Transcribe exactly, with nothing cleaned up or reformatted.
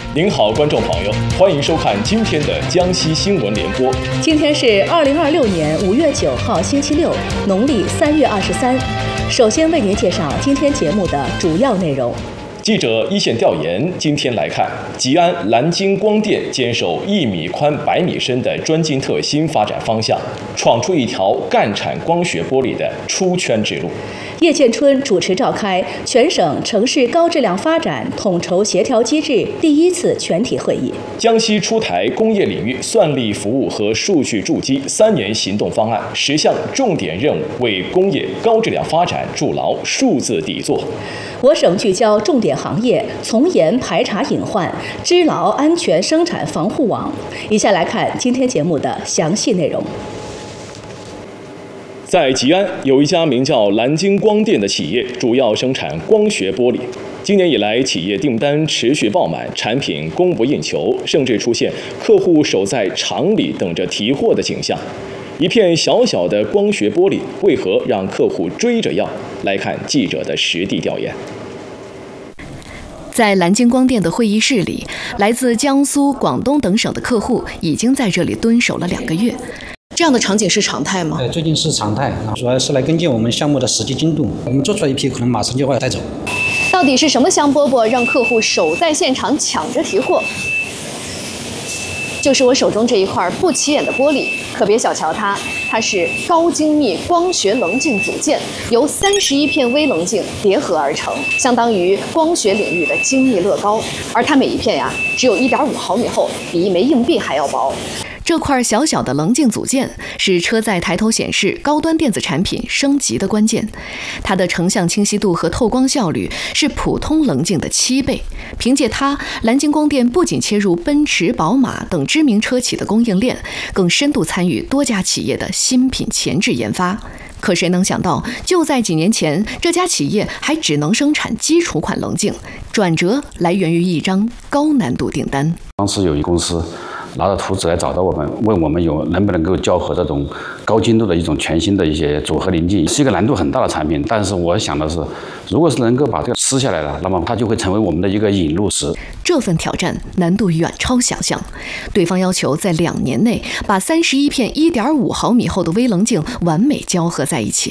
您好，观众朋友，欢迎收看今天的江西新闻联播。 今天是二零二六年五月九号，星期六，农历三月二十三。首先为您介绍今天节目的主要内容。 记者一线调研，今天来看，吉安蓝晶光电坚守一米宽、百米深的专精特新发展方向，闯出一条干产光学玻璃的出圈之路。 叶建春主持召开全省城市高质量发展统筹协调机制第一次全体会议。 江西出台工业领域算力服务和数据筑基三年行动方案，十项重点任务为工业高质量发展筑牢数字底座。 我省聚焦重点行业，从严排查隐患，织牢安全生产防护网。以下来看今天节目的详细内容。 在吉安有一家名叫蓝晶光电的企业，主要生产光学玻璃。今年以来，企业订单持续爆满，产品供不应求，甚至出现客户守在厂里等着提货的景象。一片小小的光学玻璃，为何让客户追着要？来看记者的实地调研。 在蓝晶光电的会议室里，来自江苏、广东等省的客户已经在这里蹲守了两个月。这样的场景是常态吗？ 呃，最近是常态，主要是来跟进我们项目的实际进度。我们做出来一批，可能马上就要带走。 到底是什么香饽饽让客户守在现场抢着提货？就是我手中这一块不起眼的玻璃，可别小瞧它，它是高精密光学棱镜组件，由三十一片微棱镜叠合而成，相当于光学领域的精密乐高。而它每一片呀，只有一点五毫米厚，比一枚硬币还要薄。这块小小的棱镜组件是车载抬头显示高端电子产品升级的关键，它的成像清晰度和透光效率是普通棱镜的七倍。凭借它，蓝晶光电不仅切入奔驰、宝马等知名车企的供应链，更深度参与多家企业的新品前置研发。可谁能想到，就在几年前，这家企业还只能生产基础款棱镜，转折来源于一张高难度订单。 当时有一公司拿着图纸来找到我们，问我们有能不能够交合这种高精度的一种全新的一些组合棱镜，是一个难度很大的产品。但是我想的是，如果是能够把这个撕下来了，那么它就会成为我们的一个引路石。 这份挑战难度远超想象，对方要求在两年内把三十一片一点五毫米厚的微棱镜完美交合在一起。